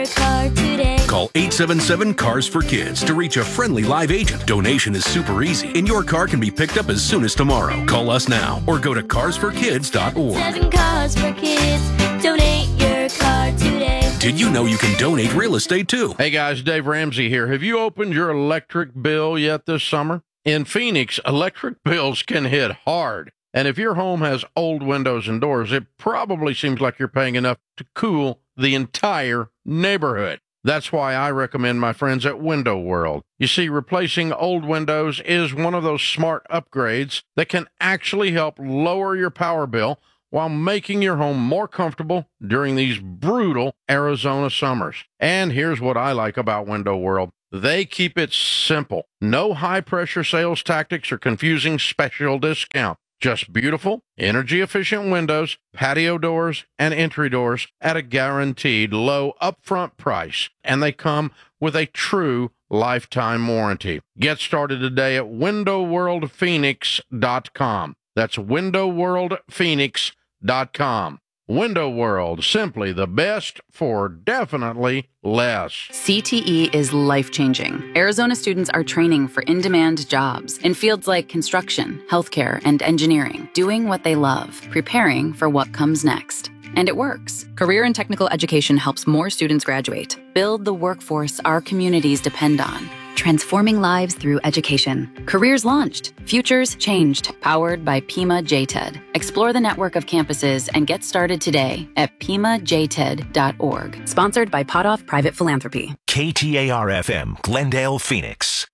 car today. Call 877-CARS-FOR-KIDS to reach a friendly live agent. Donation is super easy, and your car can be picked up as soon as tomorrow. Call us now or go to carsforkids.org. 7 Cars for Kids. Donate your car today. Did you know you can donate real estate too? Hey guys, Dave Ramsey here. Have you opened your electric bill yet this summer? In Phoenix, electric bills can hit hard. And if your home has old windows and doors, it probably seems like you're paying enough to cool the entire neighborhood. That's why I recommend my friends at Window World. You see, replacing old windows is one of those smart upgrades that can actually help lower your power bill while making your home more comfortable during these brutal Arizona summers. And here's what I like about Window World. They keep it simple. No high-pressure sales tactics or confusing special discount. Just beautiful, energy-efficient windows, patio doors, and entry doors at a guaranteed low upfront price. And they come with a true lifetime warranty. Get started today at WindowWorldPhoenix.com. That's WindowWorldPhoenix.com. Window World, simply the best for definitely less. CTE is life-changing. Arizona students are training for in-demand jobs in fields like construction, healthcare, and engineering, doing what they love, preparing for what comes next. And it works. Career and technical education helps more students graduate, build the workforce our communities depend on. Transforming lives through education. Careers launched. Futures changed. Powered by Pima JTED. Explore the network of campuses and get started today at pimajted.org. Sponsored by Potoff Private Philanthropy. KTAR-FM, Glendale, Phoenix.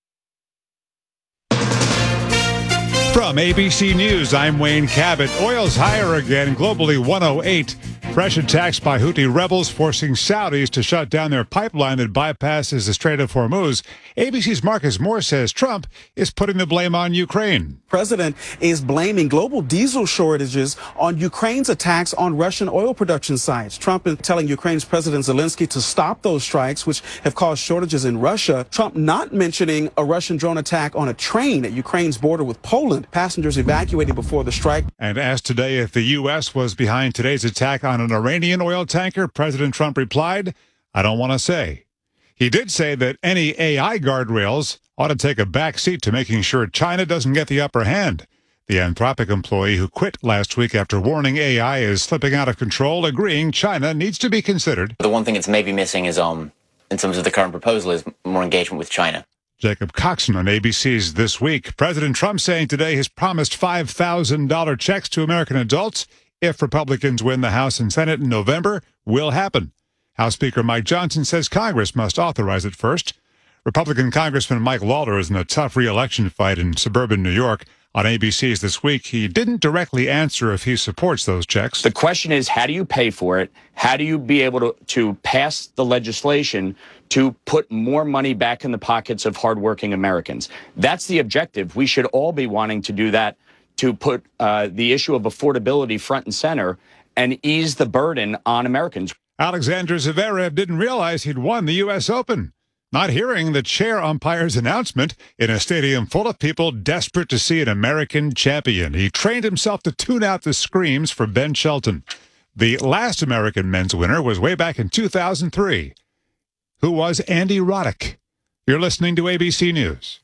From ABC News, I'm Wayne Cabot. Oil's higher again, globally 108. Fresh attacks by Houthi rebels forcing Saudis to shut down their pipeline that bypasses the Strait of Hormuz. ABC's Marcus Moore says Trump is putting the blame on Ukraine. President is blaming global diesel shortages on Ukraine's attacks on Russian oil production sites. Trump is telling Ukraine's President Zelensky to stop those strikes, which have caused shortages in Russia. Trump not mentioning a Russian drone attack on a train at Ukraine's border with Poland. Passengers evacuating before the strike. And asked today if the U.S. was behind today's attack on an Iranian oil tanker, President Trump replied, "I don't want to say." He did say that any AI guardrails ought to take a back seat to making sure China doesn't get the upper hand. The Anthropic employee who quit last week after warning AI is slipping out of control, agreeing China needs to be considered. The one thing it's maybe missing is, in terms of the current proposal, is more engagement with China. Jacob Coxon on ABC's This Week. President Trump saying today he's promised $5,000 checks to American adults if Republicans win the House and Senate in November. Will happen. House Speaker Mike Johnson says Congress must authorize it first. Republican Congressman Mike Lawler is in a tough re-election fight in suburban New York. On ABC's This Week, he didn't directly answer if he supports those checks. The question is, how do you pay for it? How do you be able to pass the legislation to put more money back in the pockets of hardworking Americans? That's the objective. We should all be wanting to do that, to put the issue of affordability front and center and ease the burden on Americans. Alexander Zverev didn't realize he'd won the U.S. Open. Not hearing the chair umpire's announcement in a stadium full of people desperate to see an American champion. He trained himself to tune out the screams for Ben Shelton. The last American men's winner was way back in 2003. Who was Andy Roddick? You're listening to ABC News.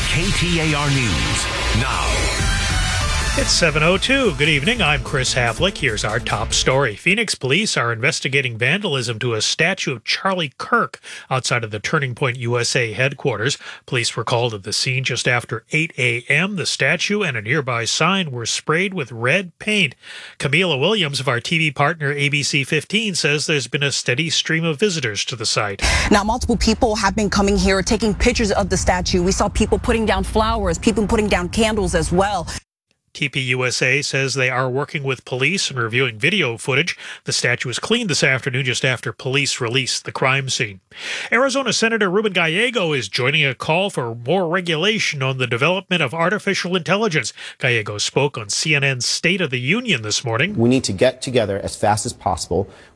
KTAR News now. It's 7:02. Good evening. I'm Chris Havlick. Here's our top story. Phoenix police are investigating vandalism to a statue of Charlie Kirk outside of the Turning Point USA headquarters. Police were called to the scene just after 8 a.m. The statue and a nearby sign were sprayed with red paint. Camila Williams of our TV partner ABC 15 says there's been a steady stream of visitors to the site. Now, multiple people have been coming here, taking pictures of the statue. We saw people putting down flowers, people putting down candles as well. TPUSA says they are working with police and reviewing video footage. The statue was cleaned this afternoon just after police released the crime scene. Arizona Senator Ruben Gallego is joining a call for more regulation on the development of artificial intelligence. Gallego spoke on CNN's State of the Union this morning. We need to get together as fast as possible with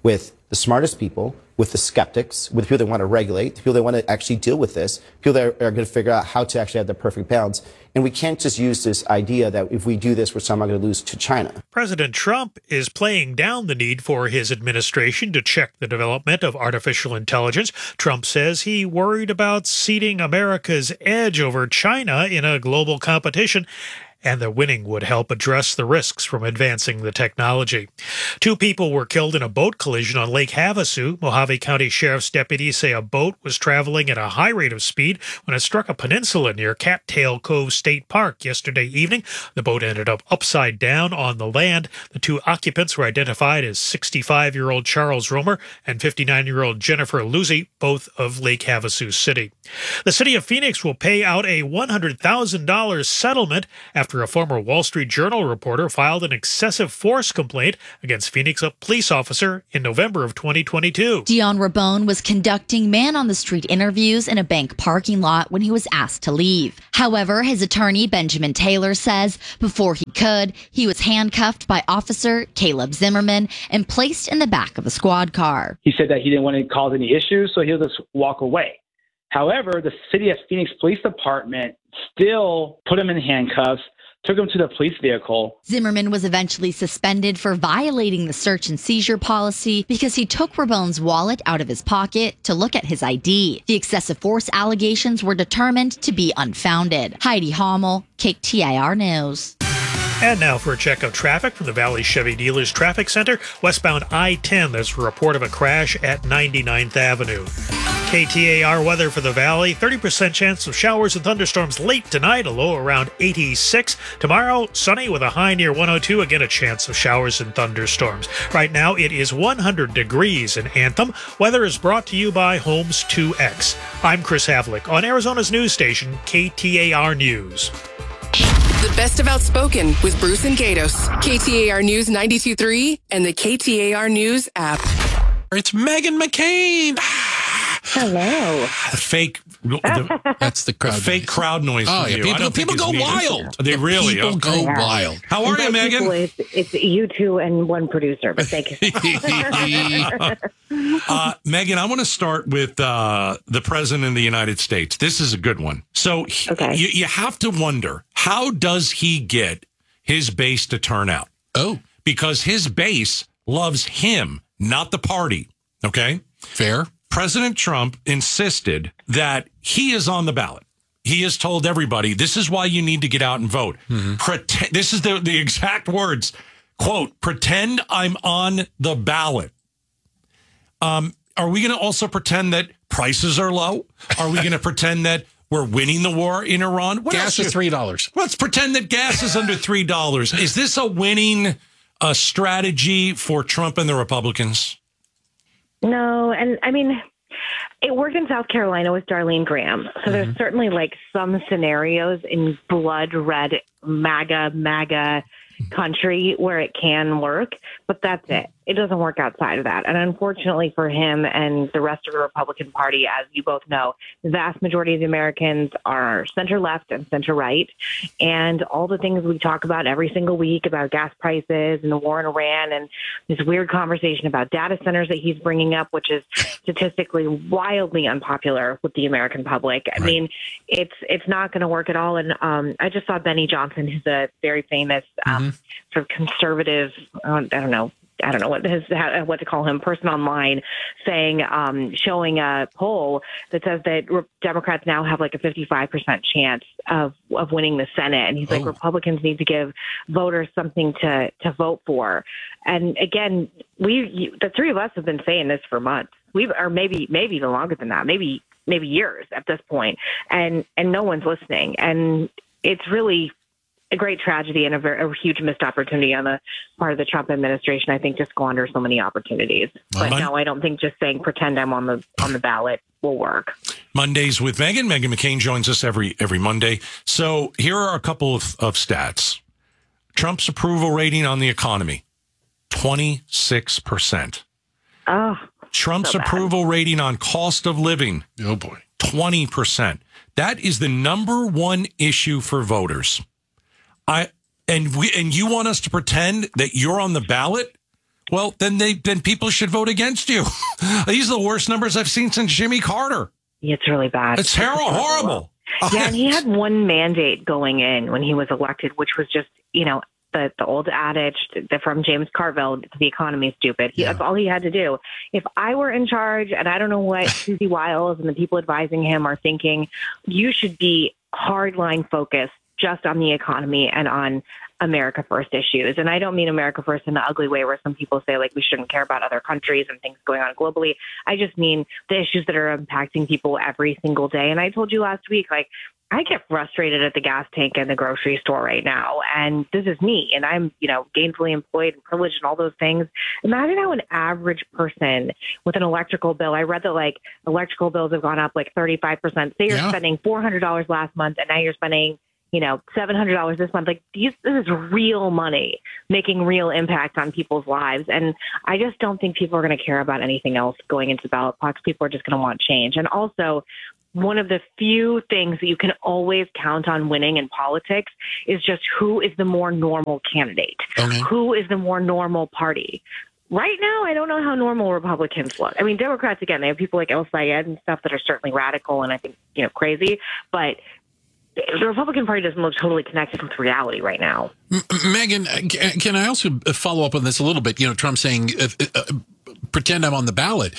the smartest people with the skeptics, with the people that want to regulate, the people that want to actually deal with this, people that are going to figure out how to actually have the perfect balance. And we can't just use this idea that if we do this, we're somehow going to lose to China. President Trump is playing down the need for his administration to check the development of artificial intelligence. Trump says he worried about ceding America's edge over China in a global competition, and that winning would help address the risks from advancing the technology. 2 people were killed in a boat collision on Lake Havasu. Mojave County Sheriff's deputies say a boat was traveling at a high rate of speed when it struck a peninsula near Cattail Cove State Park yesterday evening. The boat ended up upside down on the land. The 2 occupants were identified as 65-year-old Charles Romer and 59-year-old Jennifer Luzzi, both of Lake Havasu City. The city of Phoenix will pay out a $100,000 settlement after a former Wall Street Journal reporter filed an excessive force complaint against Phoenix police officer in November of 2022. Dion Rabone was conducting man-on-the-street interviews in a bank parking lot when he was asked to leave. However, his attorney, Benjamin Taylor, says before he could, he was handcuffed by Officer Caleb Zimmerman and placed in the back of a squad car. He said that he didn't want to cause any issues, so he'll just walk away. However, the City of Phoenix Police Department still put him in handcuffs, took him to the police vehicle. Zimmerman was eventually suspended for violating the search and seizure policy because he took Rabone's wallet out of his pocket to look at his ID. The excessive force allegations were determined to be unfounded. Heidi Hommel, KTAR News. And now for a check of traffic from the Valley Chevy Dealers Traffic Center. Westbound I-10, there's a report of a crash at 99th Avenue. KTAR weather for the Valley. 30% chance of showers and thunderstorms late tonight, a low around 86. Tomorrow, sunny with a high near 102. Again, a chance of showers and thunderstorms. Right now, it is 100 degrees in Anthem. Weather is brought to you by Homes 2X. I'm Chris Havlick on Arizona's news station, KTAR News. The best of Outspoken with Bruce and Gatos. KTAR News 92.3 and the KTAR News app. It's Meghan McCain. Hello. That's the crowd. Fake crowd noise. Oh, yeah. People go wild. They really People go wild. How are you, Meghan? It's you two and one producer, but thank you. Meghan, I want to start with the President of the United States. This is a good one. So you have to wonder, how does he get his base to turn out? Oh. Because his base loves him, not the party. Okay? Fair. President Trump insisted that he is on the ballot. He has told everybody, this is why you need to get out and vote. Mm-hmm. This is the exact words, quote, pretend I'm on the ballot. Are we going to also pretend that prices are low? Are we going to pretend that we're winning the war in Iran? Gas is $3. Let's pretend that gas is under $3. Is this a winning strategy for Trump and the Republicans? No, and I mean, it worked in South Carolina with Darlene Graham. So there's certainly like some scenarios in blood red MAGA country where it can work, but that's it. It doesn't work outside of that. And unfortunately for him and the rest of the Republican Party, as you both know, the vast majority of the Americans are center left and center right. And all the things we talk about every single week about gas prices and the war in Iran and this weird conversation about data centers that he's bringing up, which is statistically wildly unpopular with the American public. I mean, it's not going to work at all. And I just saw Benny Johnson, who's a very famous sort of conservative, I don't know what to call him, person online, saying, showing a poll that says that Democrats now have like a 55% chance of winning the Senate. And he's like, Republicans need to give voters something to vote for. And again, the three of us have been saying this for months. Or maybe even longer than that, maybe years at this point. And no one's listening. And it's really a great tragedy and a huge missed opportunity on the part of the Trump administration, I think, to squander so many opportunities. But no, I don't think just saying pretend I'm on the ballot will work. Mondays with Meghan. Meghan McCain joins us every Monday. So here are a couple of stats. Trump's approval rating on the economy, 26%. Oh, Trump's approval rating on cost of living, 20%. That is the number one issue for voters. And you want us to pretend that you're on the ballot well, then people should vote against you. These are the worst numbers I've seen since Jimmy Carter. Yeah, it's really bad. It's horrible. Yeah, and he had one mandate going in when he was elected, which was just, the old adage from James Carville, the economy is stupid. That's all he had to do. If I were in charge, and I don't know what Susie Wiles and the people advising him are thinking, you should be hardline focused just on the economy and on America First issues. And I don't mean America First in the ugly way where some people say, like, we shouldn't care about other countries and things going on globally. I just mean the issues that are impacting people every single day. And I told you last week, like, I get frustrated at the gas tank in the grocery store right now. And this is me. And I'm, gainfully employed and privileged and all those things. Imagine how an average person with an electrical bill, I read that like electrical bills have gone up like 35%. Say you're spending $400 last month and now you're spending, $700 this month. Like this is real money making real impact on people's lives. And I just don't think people are going to care about anything else going into ballot box. People are just going to want change. And also, one of the few things that you can always count on winning in politics is just who is the more normal candidate, who is the more normal party. Right now, I don't know how normal Republicans look. I mean, Democrats, again, they have people like El Sayed and stuff that are certainly radical and I think, crazy. But the Republican Party doesn't look totally connected with reality right now. Megan, can I also follow up on this a little bit? Trump saying, pretend I'm on the ballot.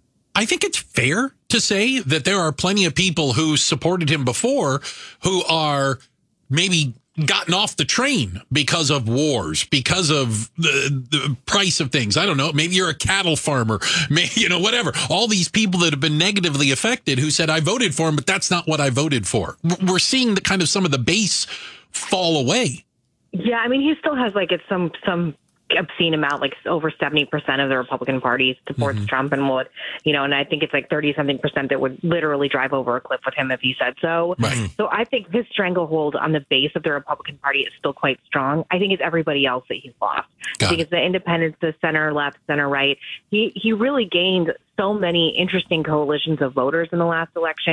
I think it's fair to say that there are plenty of people who supported him before who are maybe gotten off the train because of wars, because of the price of things. I don't know. Maybe you're a cattle farmer, maybe, whatever. All these people that have been negatively affected who said, I voted for him, but that's not what I voted for. We're seeing the kind of some of the base fall away. Yeah, I mean, he still has like it's some obscene amount, like over 70% of the Republican Party supports Trump and would, and I think it's like 30-something% that would literally drive over a cliff with him if he said so. Right. So I think his stranglehold on the base of the Republican Party is still quite strong. I think it's everybody else that he's lost. I think it's the independents, the center left, center right. He really gained so many interesting coalitions of voters in the last election.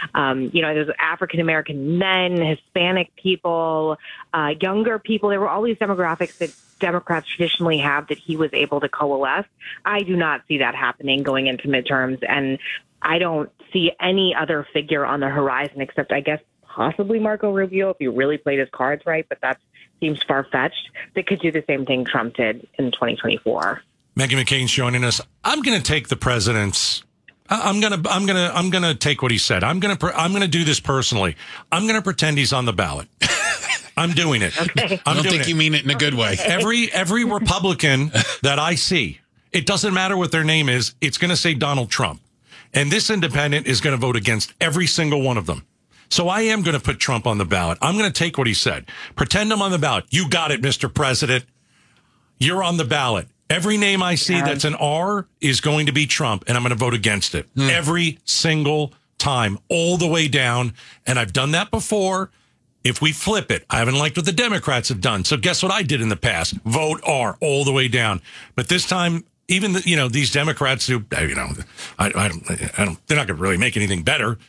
There's African-American men, Hispanic people, younger people. There were all these demographics that Democrats traditionally have that he was able to coalesce. I do not see that happening going into midterms, and I don't see any other figure on the horizon except, I guess, possibly Marco Rubio if he really played his cards right, but that seems far-fetched, that could do the same thing Trump did in 2024. Meghan McCain's joining us. I'm going to take the president's. I'm going to take what he said. I'm going to do this personally. I'm going to pretend he's on the ballot. I'm doing it. Okay. I don't think you mean it in a good way. Every Republican that I see, it doesn't matter what their name is, it's going to say Donald Trump. And this independent is going to vote against every single one of them. So I am going to put Trump on the ballot. I'm going to take what he said. Pretend I'm on the ballot. You got it, Mr. President. You're on the ballot. Every name I see that's an R is going to be Trump, and I'm going to vote against it. Every single time, all the way down. And I've done that before. If we flip it, I haven't liked what the Democrats have done. So guess what I did in the past? Vote R all the way down. But this time, even these Democrats who I don't, they're not going to really make anything better.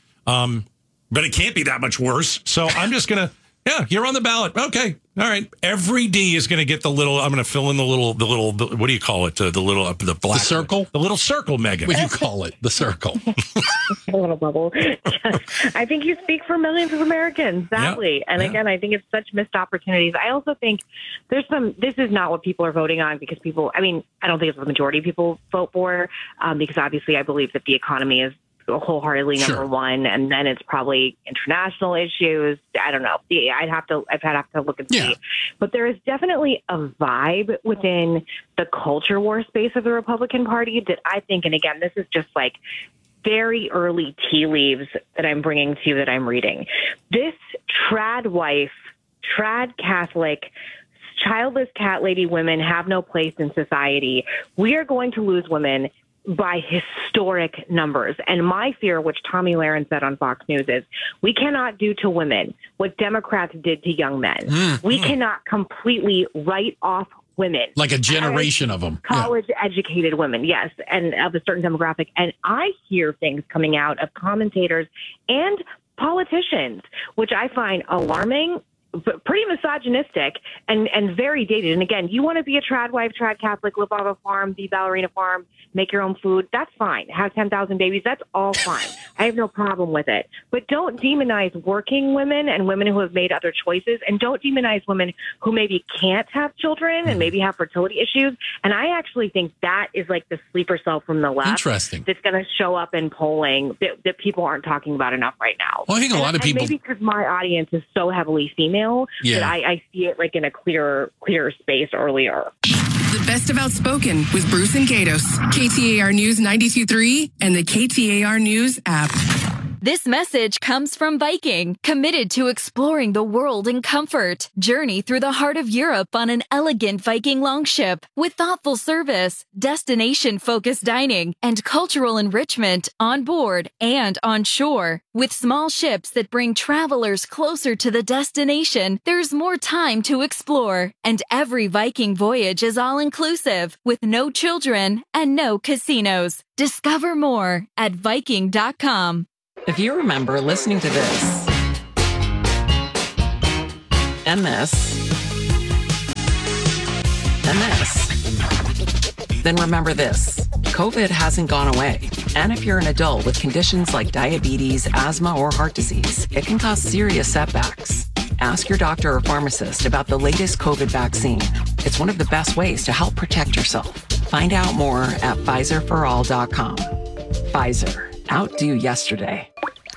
But it can't be that much worse. So I'm just going to, you're on the ballot. Okay. All right. Every D is going to get the little, I'm going to fill in the little, what do you call it? The black. The circle? The little circle, Megan. What do you call it? The circle. A little bubble. Yes. I think you speak for millions of Americans, sadly. And again, I think it's such missed opportunities. I also think this is not what people are voting on because I don't think it's what the majority of people vote for because obviously I believe that the economy is wholeheartedly number one, and then it's probably international issues. I don't know. I'd have to look and see. But there is definitely a vibe within the culture war space of the Republican Party that I think, and again, this is just like very early tea leaves that I'm bringing to you that I'm reading. This trad wife, trad Catholic, childless cat lady women have no place in society. We are going to lose women by historic numbers. And my fear, which Tommy Lahren said on Fox News, is we cannot do to women what Democrats did to young men. We cannot completely write off women. Like a generation of them. College-educated women, yes, and of a certain demographic. And I hear things coming out of commentators and politicians, which I find alarming, pretty misogynistic and very dated. And again, you want to be a trad wife, trad Catholic, live on a farm, be ballerina farm, make your own food. That's fine. Have 10,000 babies. That's all fine. I have no problem with it. But don't demonize working women and women who have made other choices. And don't demonize women who maybe can't have children and maybe have fertility issues. And I actually think that is like the sleeper cell from the left. Interesting. That's going to show up in polling that people aren't talking about enough right now. Well, I think a lot of people... Maybe because my audience is so heavily female that I see it like in a clearer space earlier. The best of Outspoken with Bruce and Gatos. KTAR News 92.3 and the KTAR News app. This message comes from Viking, committed to exploring the world in comfort. Journey through the heart of Europe on an elegant Viking longship with thoughtful service, destination-focused dining, and cultural enrichment on board and on shore. With small ships that bring travelers closer to the destination, there's more time to explore. And every Viking voyage is all-inclusive, with no children and no casinos. Discover more at Viking.com. If you remember listening to this, and this, and this, then remember this. COVID hasn't gone away. And if you're an adult with conditions like diabetes, asthma, or heart disease, it can cause serious setbacks. Ask your doctor or pharmacist about the latest COVID vaccine. It's one of the best ways to help protect yourself. Find out more at PfizerForAll.com. Pfizer. Outdo yesterday.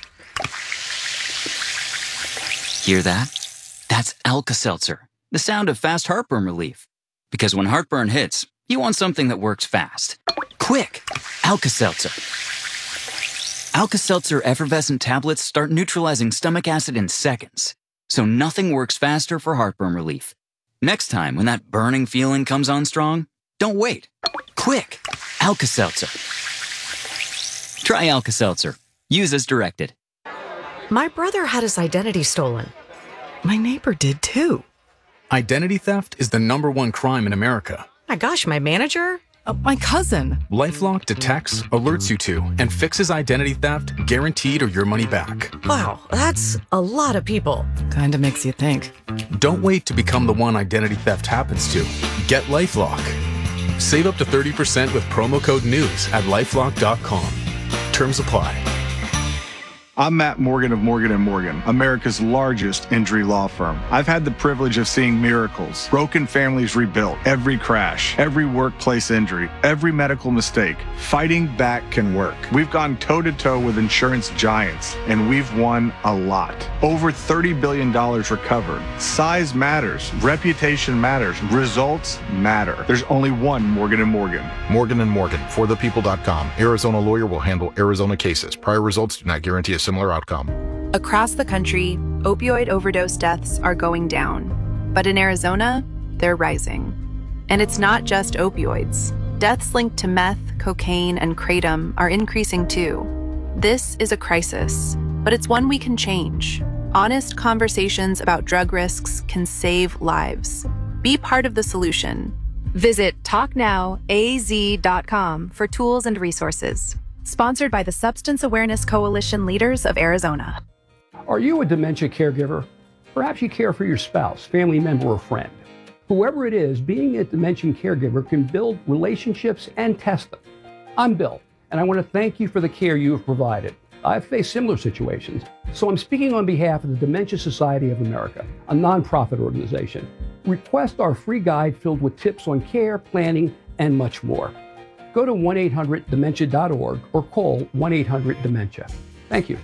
Hear that? That's Alka-Seltzer, the sound of fast heartburn relief. Because when heartburn hits, you want something that works fast. Quick! Alka-Seltzer. Alka-Seltzer effervescent tablets start neutralizing stomach acid in seconds. So nothing works faster for heartburn relief. Next time when that burning feeling comes on strong, don't wait. Quick! Alka-Seltzer. Try Alka-Seltzer. Use as directed. My brother had his identity stolen. My neighbor did too. Identity theft is the #1 crime in America. My gosh, my manager? My cousin. LifeLock detects, alerts you to, and fixes identity theft guaranteed or your money back. Wow, that's a lot of people. Kinda makes you think. Don't wait to become the one identity theft happens to. Get LifeLock. Save up to 30% with promo code NEWS at LifeLock.com. Terms apply. I'm Matt Morgan of Morgan & Morgan, America's largest injury law firm. I've had the privilege of seeing miracles, broken families rebuilt, every crash, every workplace injury, every medical mistake. Fighting back can work. We've gone toe-to-toe with insurance giants, and we've won a lot. Over $30 billion recovered. Size matters. Reputation matters. Results matter. There's only one Morgan & Morgan. Morgan & Morgan, forthepeople.com. Arizona lawyer will handle Arizona cases. Prior results do not guarantee a similar outcome. Across the country, opioid overdose deaths are going down. But in Arizona, they're rising. And it's not just opioids. Deaths linked to meth, cocaine, and kratom are increasing too. This is a crisis, but it's one we can change. Honest conversations about drug risks can save lives. Be part of the solution. Visit TalkNowAZ.com for tools and resources. Sponsored by the Substance Awareness Coalition Leaders of Arizona. Are you a dementia caregiver? Perhaps you care for your spouse, family member, or friend. Whoever it is, being a dementia caregiver can build relationships and test them. I'm Bill, and I want to thank you for the care you have provided. I've faced similar situations, so I'm speaking on behalf of the Dementia Society of America, a nonprofit organization. Request our free guide filled with tips on care, planning, and much more. Go to 1-800-DEMENTIA.org or call 1-800-DEMENTIA. Thank you.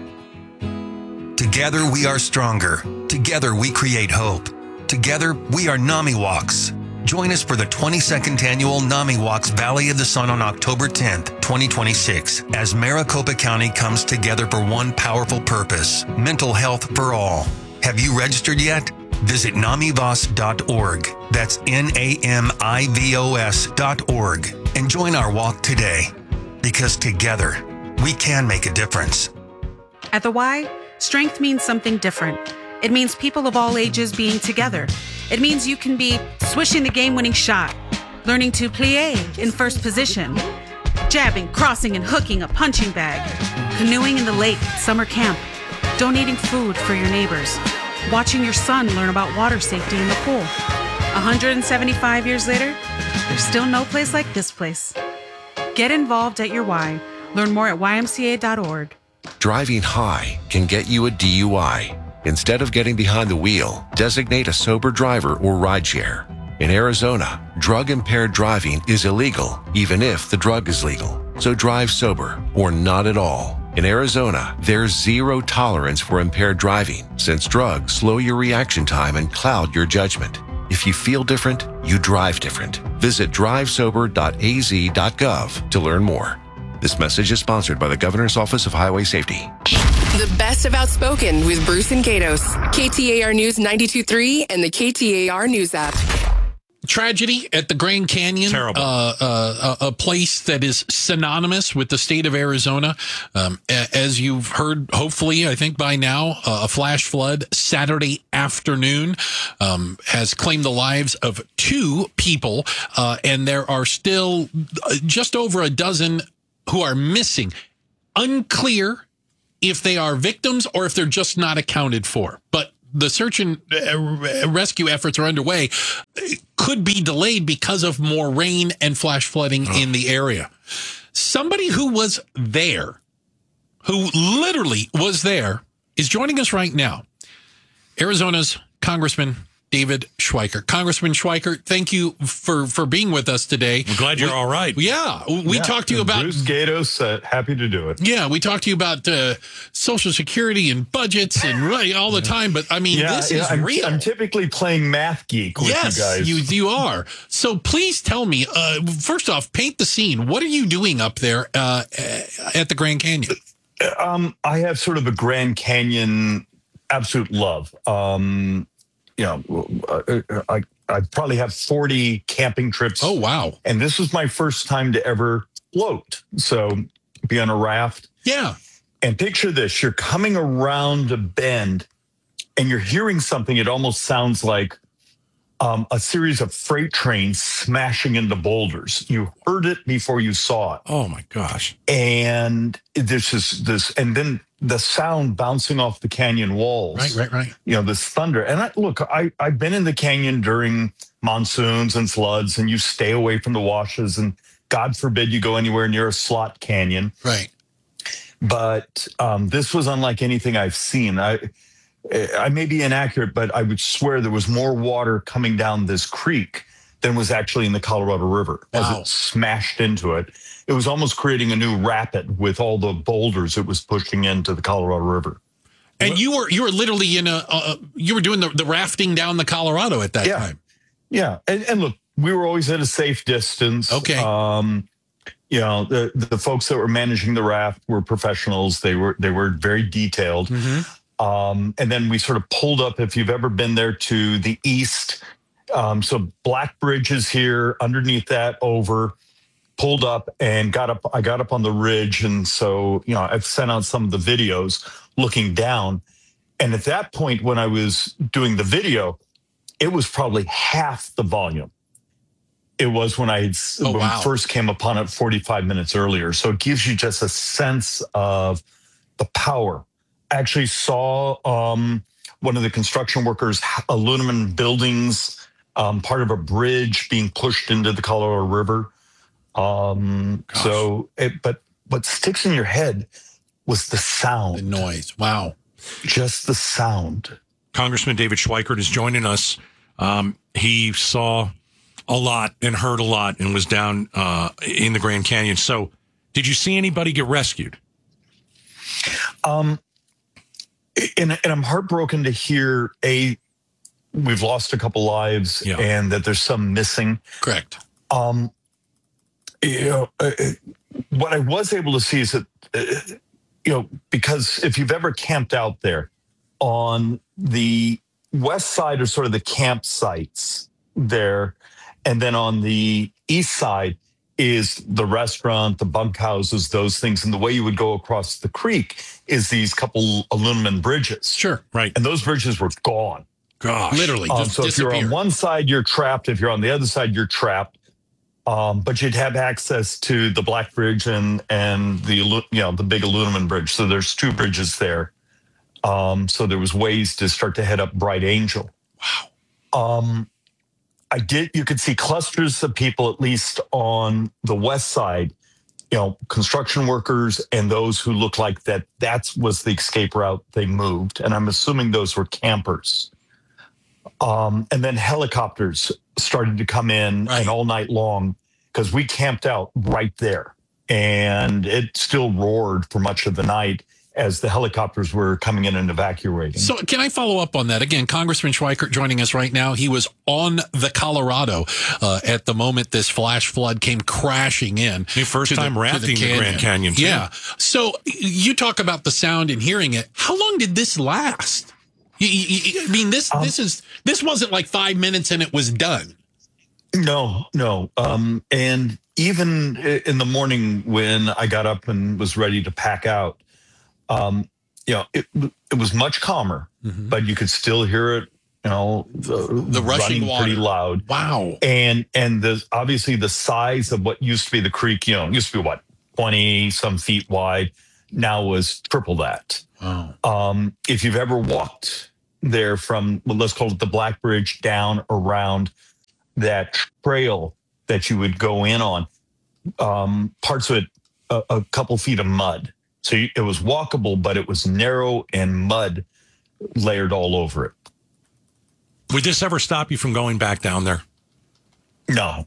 Together we are stronger. Together we create hope. Together we are NAMI Walks. Join us for the 22nd annual NAMI Walks Valley of the Sun on October 10th, 2026, as Maricopa County comes together for one powerful purpose: mental health for all. Have you registered yet? Visit NAMIVOS.org. That's NAMIVOS.org. And join our walk today, because together we can make a difference. At the Y, strength means something different. It means people of all ages being together. It means you can be swishing the game-winning shot, learning to plie in first position, jabbing, crossing, and hooking a punching bag, canoeing in the lake at summer camp, donating food for your neighbors, watching your son learn about water safety in the pool. 175 years later, there's still no place like this place. Get involved at your Y. Learn more at ymca.org. Driving high can get you a DUI. Instead of getting behind the wheel, designate a sober driver or rideshare. In Arizona, drug-impaired driving is illegal, even if the drug is legal. So drive sober or not at all. In Arizona, there's zero tolerance for impaired driving, since drugs slow your reaction time and cloud your judgment. If you feel different, you drive different. Visit drivesober.az.gov to learn more. This message is sponsored by the Governor's Office of Highway Safety. The best of Outspoken with Bruce and Gatos. KTAR News 92.3 and the KTAR News app. Tragedy at the Grand Canyon. Terrible. A place that is synonymous with the state of Arizona. As you've heard, hopefully, I think by now, a flash flood Saturday afternoon has claimed the lives of 2 people, and there are still just over a dozen who are missing. Unclear if they are victims or if they're just not accounted for. But the search and rescue efforts are underway. It could be delayed because of more rain and flash flooding in the area. Somebody who was there, who literally was there, is joining us right now. Arizona's Congressman David Schweikert. Congressman Schweikert, thank you for being with us today. I'm glad you're all right. Yeah. We talked to you about... Bruce Gatos, happy to do it. Yeah, we talked to you about Social Security and budgets and all the time, but I mean, this is real. I'm typically playing Math Geek with you guys. Yes, you are. So please tell me, first off, paint the scene. What are you doing up there at the Grand Canyon? I have sort of a Grand Canyon absolute love. I probably have 40 camping trips. Oh, wow. And this was my first time to ever float. So be on a raft. Yeah. And picture this, you're coming around a bend and you're hearing something. It almost sounds like a series of freight trains smashing into boulders. You heard it before you saw it. Oh my gosh. And this is this, and then the sound bouncing off the canyon walls. Right. You know, this thunder. And I've been in the canyon during monsoons and floods, and you stay away from the washes, and God forbid you go anywhere near a slot canyon. Right. But this was unlike anything I've seen. I may be inaccurate, but I would swear there was more water coming down this creek than was actually in the Colorado River. Wow. As it smashed into it. It was almost creating a new rapid with all the boulders it was pushing into the Colorado River. And you were literally you were doing the rafting down the Colorado at that time. Yeah. And look, we were always at a safe distance. Okay. The folks that were managing the raft were professionals. They were very detailed. Mm-hmm. And then we sort of pulled up, if you've ever been there, to the east. So Black Bridge is here, underneath that pulled up and I got up on the ridge. And so, I've sent out some of the videos looking down. And at that point, when I was doing the video, it was probably half the volume it was when we first came upon it 45 minutes earlier. So it gives you just a sense of the power. I actually saw one of the construction workers' aluminum buildings, part of a bridge being pushed into the Colorado River. But what sticks in your head was the sound. The noise. Wow. Just the sound. Congressman David Schweikert is joining us. He saw a lot and heard a lot and was down in the Grand Canyon. So did you see anybody get rescued? And I'm heartbroken to hear, we've lost a couple lives and that there's some missing. Correct. What I was able to see is that, because if you've ever camped out there, on the west side are sort of the campsites there. And then on the east side is the restaurant, the bunkhouses, those things. And the way you would go across the creek is these couple aluminum bridges. Sure. Right. And those bridges were gone. Gosh. Literally. So if you're on one side, you're trapped. If you're on the other side, you're trapped. But you'd have access to the Black Bridge and the big aluminum bridge. So there's two bridges there. So there was ways to start to head up Bright Angel. Wow. You could see clusters of people, at least on the west side, construction workers and those who looked like that was the escape route they moved. And I'm assuming those were campers. And then helicopters started to come in and all night long, because we camped out right there. And it still roared for much of the night as the helicopters were coming in and evacuating. So can I follow up on that? Again, Congressman Schweikert joining us right now. He was on the Colorado at the moment this flash flood came crashing in. First time rafting the Grand Canyon, too. Yeah. So you talk about the sound and hearing it. How long did this last? I mean, this wasn't like 5 minutes and it was done. No. And even in the morning when I got up and was ready to pack out, it was much calmer, but you could still hear it, the rushing water pretty loud. Wow. And obviously the size of what used to be the creek, used to be 20 some feet wide, now was triple that. Wow. If you've ever walked there from, let's call it the Black Bridge down around that trail that you would go in on, parts of it, a couple feet of mud. So it was walkable, but it was narrow and mud layered all over it. Would this ever stop you from going back down there? No.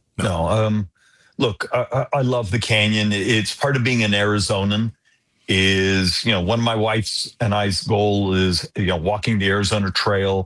Look, I love the canyon. It's part of being an Arizonan. One of my wife's and I's goal is, walking the Arizona Trail.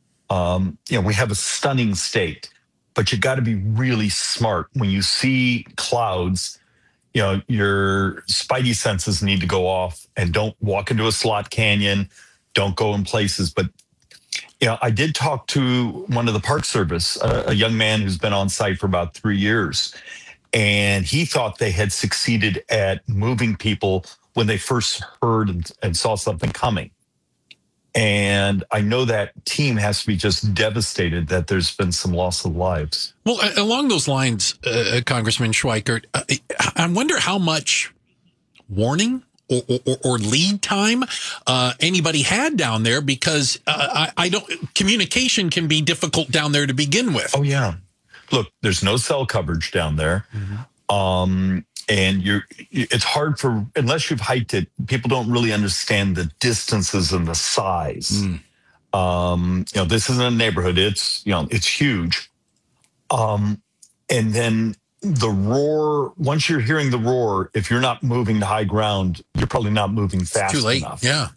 We have a stunning state, but you got to be really smart when you see clouds. Your spidey senses need to go off, and don't walk into a slot canyon. Don't go in places. But, I did talk to one of the Park Service, a young man who's been on site for about 3 years. And he thought they had succeeded at moving people when they first heard and saw something coming. And I know that team has to be just devastated that there's been some loss of lives. Well, along those lines, Congressman Schweikert, I wonder how much warning or lead time anybody had down there, because communication can be difficult down there to begin with. Oh, yeah. Look, there's no cell coverage down there. And it's hard unless you've hiked it, people don't really understand the distances and the size. This isn't a neighborhood. It's huge. And then the roar, once you're hearing the roar, if you're not moving to high ground, you're probably not moving fast too late. enough. Yeah.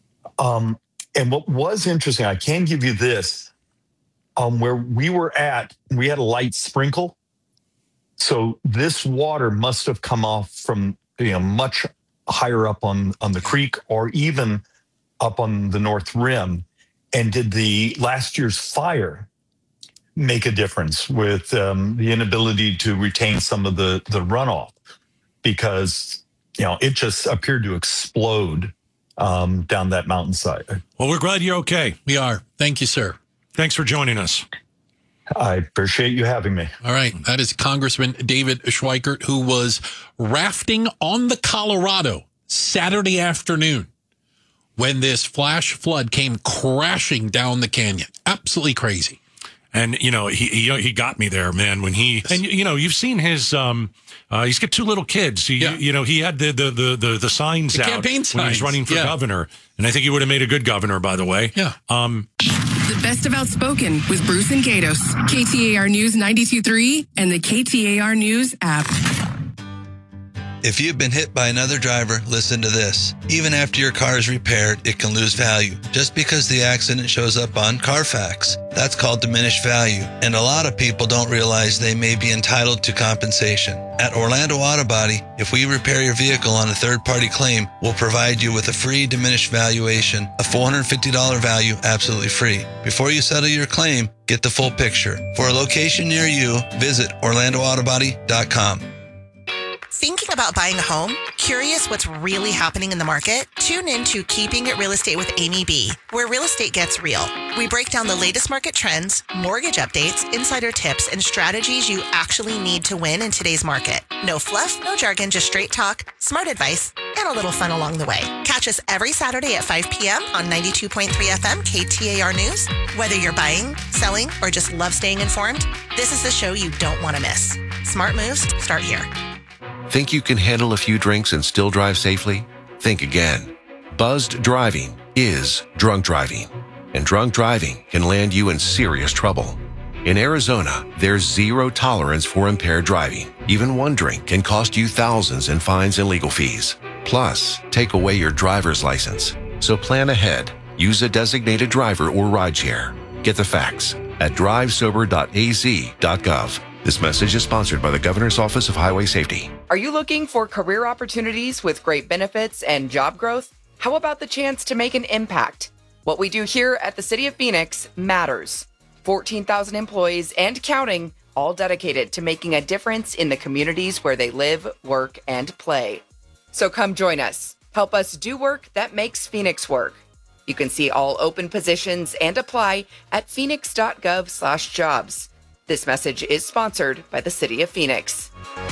And what was interesting, I can give you this, where we were at, we had a light sprinkle. So this water must have come off from much higher up on the creek, or even up on the North Rim. And did the last year's fire make a difference with the inability to retain some of the runoff? Because it just appeared to explode down that mountainside. Well, we're glad you're okay. We are. Thank you, sir. Thanks for joining us. I appreciate you having me. All right. That is Congressman David Schweikert, who was rafting on the Colorado Saturday afternoon when this flash flood came crashing down the canyon. Absolutely crazy. And, he got me there, man, when you've seen his, he's got two little kids. He had the signs out campaign signs when he was running for governor. And I think he would have made a good governor, by the way. Yeah. The best of Outspoken with Bruce and Gatos. KTAR News 92.3 and the KTAR News app. If you've been hit by another driver, listen to this. Even after your car is repaired, it can lose value just because the accident shows up on Carfax. That's called diminished value, and a lot of people don't realize they may be entitled to compensation. At Orlando Auto Body, if we repair your vehicle on a third-party claim, we'll provide you with a free diminished valuation, a $450 value absolutely free. Before you settle your claim, get the full picture. For a location near you, visit OrlandoAutobody.com. Thinking about buying a home? Curious what's really happening in the market? Tune in to Keeping It Real Estate with Amy B., where real estate gets real. We break down the latest market trends, mortgage updates, insider tips, and strategies you actually need to win in today's market. No fluff, no jargon, just straight talk, smart advice, and a little fun along the way. Catch Catch us every Saturday at 5 p.m. on 92.3 FM KTAR News. Whether you're buying, selling, or just love staying informed, this is the show you don't want to miss. Smart moves start here. Think you can handle a few drinks and still drive safely? Think again. Buzzed driving is drunk driving, and drunk driving can land you in serious trouble. In Arizona, there's zero tolerance for impaired driving. Even one drink can cost you thousands in fines and legal fees. Plus, take away your driver's license. So plan ahead. Use a designated driver or rideshare. Get the facts at drivesober.az.gov. This message is sponsored by the Governor's Office of Highway Safety. Are you looking for career opportunities with great benefits and job growth? How about the chance to make an impact? What we do here at the City of Phoenix matters. 14,000 employees and counting, all dedicated to making a difference in the communities where they live, work, and play. So come join us. Help us do work that makes Phoenix work. You can see all open positions and apply at phoenix.gov/jobs. This message is sponsored by the City of Phoenix.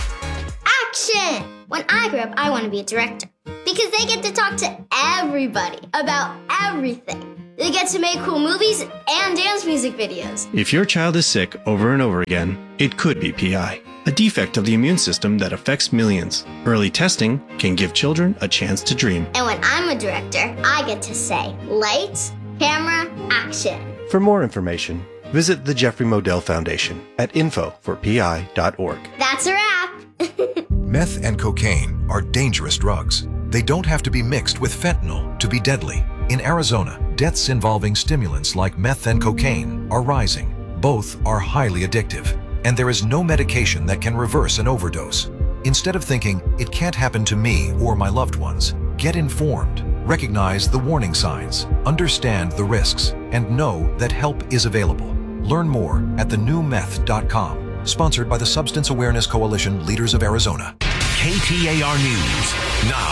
Action! When I grow up, I want to be a director because they get to talk to everybody about everything. They get to make cool movies and dance music videos. If your child is sick over and over again, it could be PI, a defect of the immune system that affects millions. Early testing can give children a chance to dream. And when I'm a director, I get to say, lights, camera, action. For more information, visit the Jeffrey Modell Foundation at info4pi.org. That's a wrap. Meth and cocaine are dangerous drugs. They don't have to be mixed with fentanyl to be deadly. In Arizona, deaths involving stimulants like meth and cocaine are rising. Both are highly addictive, and there is no medication that can reverse an overdose. Instead of thinking, it can't happen to me or my loved ones, get informed, recognize the warning signs, understand the risks, and know that help is available. Learn more at thenewmeth.com, sponsored by the Substance Awareness Coalition Leaders of Arizona. KTAR News now.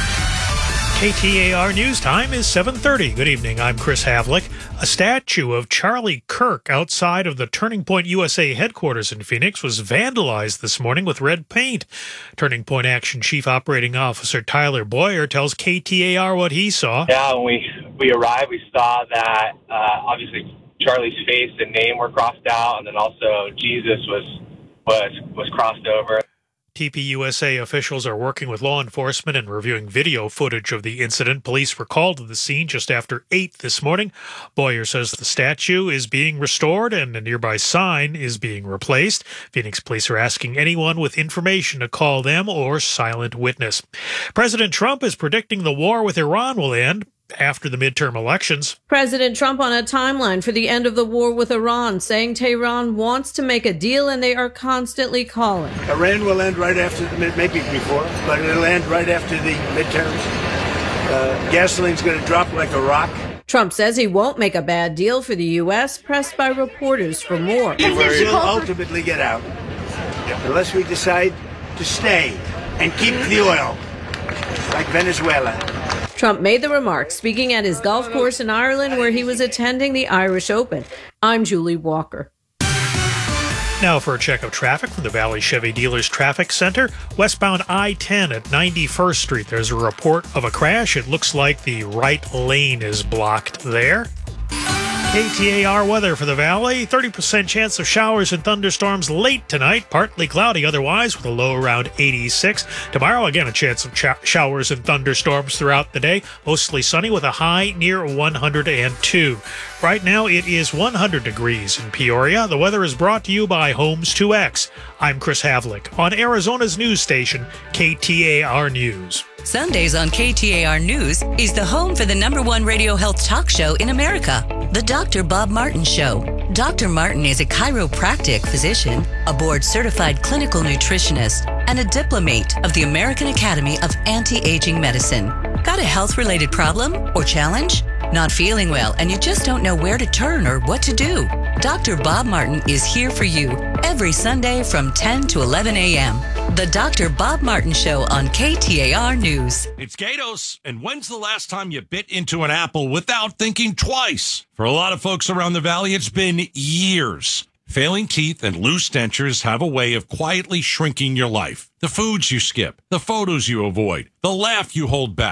KTAR News time is 7:30. Good evening, I'm Chris Havlick. A statue of Charlie Kirk outside of the Turning Point USA headquarters in Phoenix was vandalized this morning with red paint. Turning Point Action Chief Operating Officer Tyler Boyer tells KTAR what he saw. Yeah, when we arrived, we saw that obviously Charlie's face and name were crossed out, and then also Jesus was crossed over. TPUSA officials are working with law enforcement and reviewing video footage of the incident. Police were called to the scene just after 8 this morning. Boyer says the statue is being restored and a nearby sign is being replaced. Phoenix police are asking anyone with information to call them or silent witness. President Trump is predicting the war with Iran will end after the midterm elections. President Trump on a timeline for the end of the war with Iran, saying Tehran wants to make a deal and they are constantly calling. Iran will end right after, maybe before, but it'll end right after the midterms. Gasoline's going to drop like a rock. Trump says he won't make a bad deal for the U.S., pressed by reporters for more. We'll ultimately get out, unless we decide to stay and keep the oil, like Venezuela. Trump made the remarks speaking at his golf course in Ireland where he was attending the Irish Open. I'm Julie Walker. Now for a check of traffic from the Valley Chevy Dealers Traffic Center. Westbound I-10 at 91st Street. There's a report of a crash. It looks like the right lane is blocked there. KTAR weather for the Valley. 30% chance of showers and thunderstorms late tonight. Partly cloudy otherwise with a low around 86. Tomorrow, again, a chance of showers and thunderstorms throughout the day. Mostly sunny with a high near 102. Right now, it is 100 degrees in Peoria. The weather is brought to you by Homes 2X. I'm Chris Havlick on Arizona's news station, KTAR News. Sundays on KTAR News is the home for the #1 radio health talk show in America, The Dr. Bob Martin Show. Dr. Martin is a chiropractic physician, a board-certified clinical nutritionist, and a diplomate of the American Academy of Anti-Aging Medicine. Got a health-related problem or challenge? Not feeling well and you just don't know where to turn or what to do? Dr. Bob Martin is here for you every Sunday from 10 to 11 a.m. The Dr. Bob Martin Show on KTAR News. It's Gatos, and when's the last time you bit into an apple without thinking twice? For a lot of folks around the Valley, it's been years. Failing teeth and loose dentures have a way of quietly shrinking your life. The foods you skip, the photos you avoid, the laugh you hold back.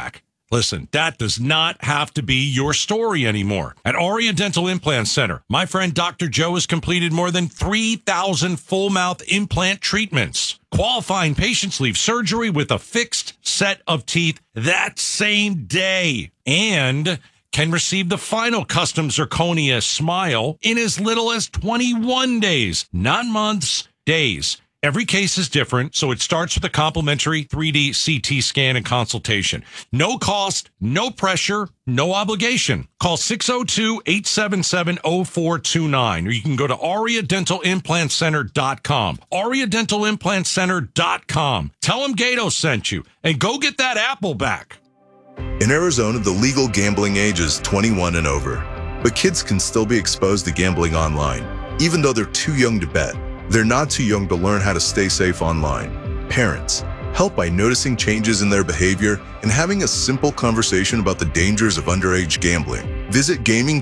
Listen, that does not have to be your story anymore. At Aria Dental Implant Center, my friend Dr. Joe has completed more than 3,000 full mouth implant treatments. Qualifying patients leave surgery with a fixed set of teeth that same day and can receive the final custom zirconia smile in as little as 21 days, not months, days. Every case is different, so it starts with a complimentary 3D CT scan and consultation. No cost, no pressure, no obligation. Call 602-877-0429, or you can go to AriaDentalImplantCenter.com. AriaDentalImplantCenter.com. Tell them Gato sent you, and go get that apple back. In Arizona, the legal gambling age is 21 and over, but kids can still be exposed to gambling online, even though they're too young to bet. They're not too young to learn how to stay safe online. Parents, help by noticing changes in their behavior and having a simple conversation about the dangers of underage gambling. Visit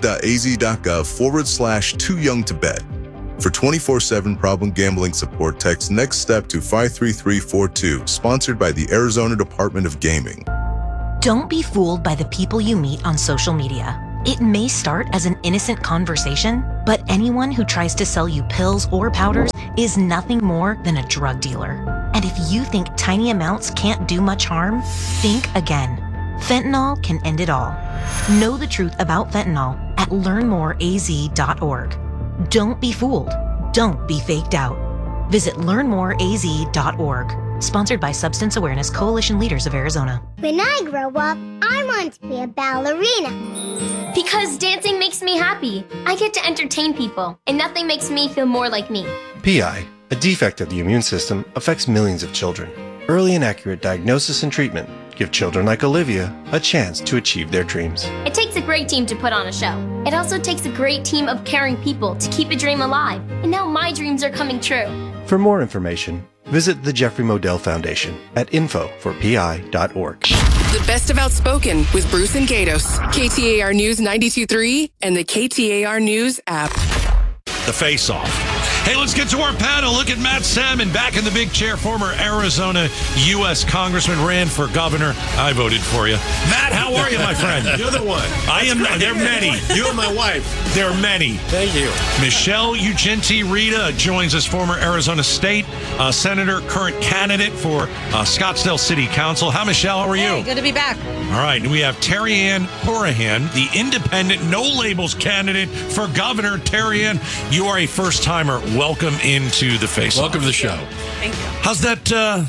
gaming.az.gov/too-young-to-bet. For 24/7 problem gambling support, text Next Step to 53342, sponsored by the Arizona Department of Gaming. Don't be fooled by the people you meet on social media. It may start as an innocent conversation, but anyone who tries to sell you pills or powders is nothing more than a drug dealer. And if you think tiny amounts can't do much harm, think again. Fentanyl can end it all. Know the truth about fentanyl at learnmoreaz.org. Don't be fooled. Don't be faked out. Visit learnmoreaz.org. Sponsored by Substance Awareness Coalition Leaders of Arizona. When I grow up, I want to be a ballerina. Because dancing makes me happy. I get to entertain people, and nothing makes me feel more like me. PI, a defect of the immune system, affects millions of children. Early and accurate diagnosis and treatment give children like Olivia a chance to achieve their dreams. It takes a great team to put on a show. It also takes a great team of caring people to keep a dream alive. And now my dreams are coming true. For more information, visit the Jeffrey Modell Foundation at info4pi.org. The best of Outspoken with Bruce and Gatos. KTAR News 92.3 and the KTAR News app. The face-off. Hey, let's get to our panel. Look at Matt Salmon back in the big chair. Former Arizona U.S. Congressman, ran for governor. I voted for you. Matt, how are you, my friend? You're the one. I am. There are many. You and my wife. There are many. Thank you. Michelle Ugenti Rita joins us, former Arizona State Senator, current candidate for Scottsdale City Council. Hi, Michelle. How are you? Hey, good to be back. All right. And we have Terry Ann Horahan, the independent, no labels candidate for governor. Terry Ann, you are a first-timer. Welcome into the face. Welcome to the show. Thank you. How's that?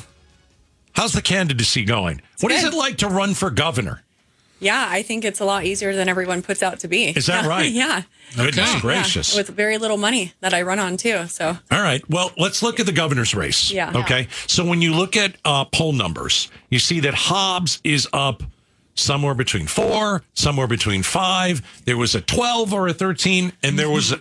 How's the candidacy going? What is it like to run for governor? Yeah, I think it's a lot easier than everyone puts out to be. Is that right? Yeah. Goodness gracious. Yeah, with very little money that I run on too. So. All right. Well, let's look at the governor's race. Yeah. Okay. So when you look at poll numbers, you see that Hobbs is up somewhere between 4, somewhere between 5. There was a 12 or a 13, and there was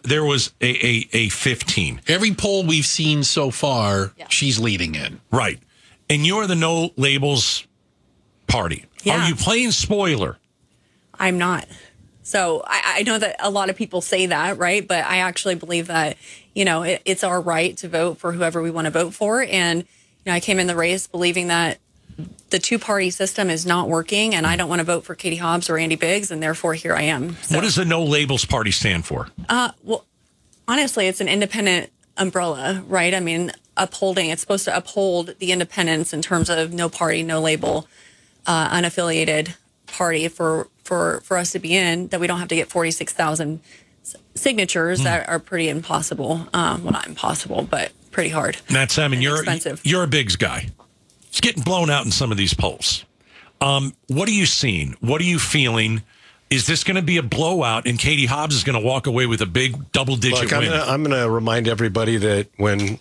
a 15. Every poll we've seen so far, she's leading in. Right. And you're the no labels party. Yeah. Are you playing spoiler? I'm not. So I know that a lot of people say that, right? But I actually believe that, it's our right to vote for whoever we want to vote for. And, I came in the race believing that the two-party system is not working, and I don't want to vote for Katie Hobbs or Andy Biggs, and therefore here I am. So. What does the no labels party stand for? Well, honestly, it's an independent umbrella, right? I mean, it's supposed to uphold the independence in terms of no party, no label, unaffiliated party for us to be in, that we don't have to get 46,000 signatures that are pretty impossible. Well, not impossible, but pretty hard. Matt Salmon, you're a Biggs guy. It's getting blown out in some of these polls. What are you seeing? What are you feeling? Is this going to be a blowout and Katie Hobbs is going to walk away with a big double-digit win? I'm going to remind everybody that when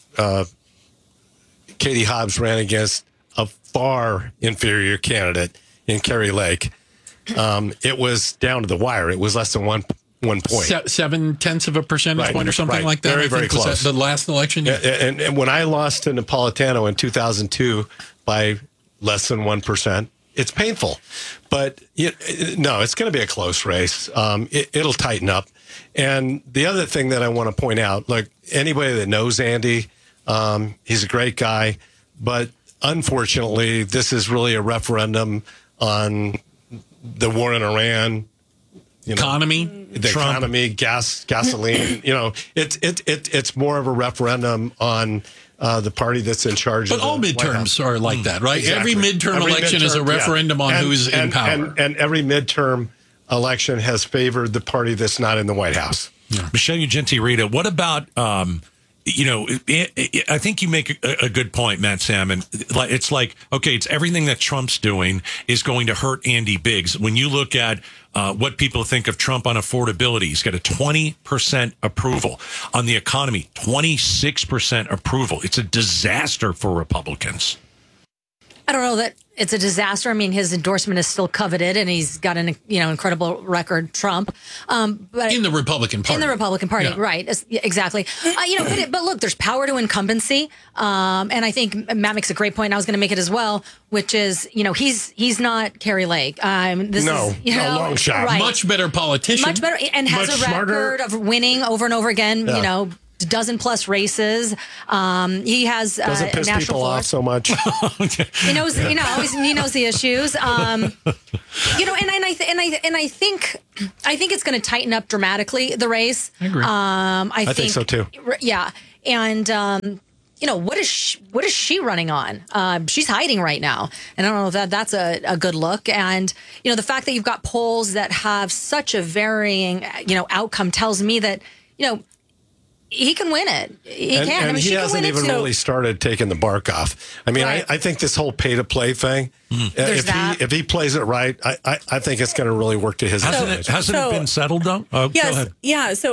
Katie Hobbs ran against a far inferior candidate in Kerry Lake, it was down to the wire. It was less than one point. 0.7 of a percentage point or something like that. Very, very close. Was that the last election? Yeah. And when I lost to Napolitano in 2002 by less than 1%, it's painful. But no, it's going to be a close race. It'll tighten up. And the other thing that I want to point out, look, anybody that knows Andy, he's a great guy. But unfortunately, this is really a referendum on the war in Iran, economy, the economy, gasoline. It's more of a referendum on the party that's in charge. But all midterms are like that, right? Exactly. Every midterm election is a referendum on who's in power. And every midterm election has favored the party that's not in the White House. Yeah. Michelle Ugenti-Rita, what about, I think you make a good point, Matt Salmon. It's like, okay, it's everything that Trump's doing is going to hurt Andy Biggs. When you look at what people think of Trump on affordability, he's got a 20% approval. On the economy, 26% approval. It's a disaster for Republicans. I don't know that it's a disaster. I mean, his endorsement is still coveted, and he's got an incredible record, Trump. But in the Republican Party, yeah. Right? Exactly. But look, there's power to incumbency, and I think Matt makes a great point. And I was going to make it as well, which is, he's not Carrie Lake. Long shot. Right. Much better politician, much better, and has a record of winning over and over again. Yeah. Dozen plus races. He has doesn't piss people off so much. He knows, he knows the issues. And I think it's going to tighten up dramatically the race. I agree. I think so too. Yeah, and what is she running on? She's hiding right now, and I don't know if that's a good look. And the fact that you've got polls that have such a varying outcome tells me that he can win it. He can. I mean, he hasn't even really started taking the bark off. I mean, right. I think this whole pay-to-play thing, if he plays it right, I think it's going to really work to his advantage. Hasn't it been settled, though? Yes. Yeah. So